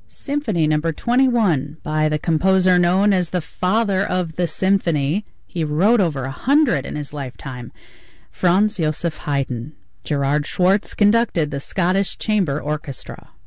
Symphony number 21 by the composer known as the father of the symphony. He wrote over 100 in his lifetime. Franz Joseph Haydn. Gerard Schwartz conducted the Scottish Chamber Orchestra.